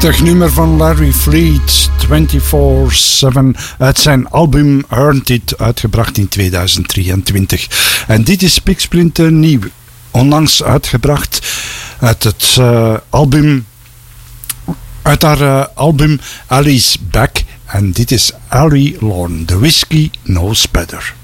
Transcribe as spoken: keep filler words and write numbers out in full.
Prachtig nummer van Larry Fleet, vierentwintig zeven, uit zijn album Earned It, uitgebracht in tweeduizend drieëntwintig. En dit is spiksplinter nieuw, onlangs uitgebracht uit het uh, album, uit haar uh, album Alice Back. En dit is Harry Lorne, The Whiskey Knows Better.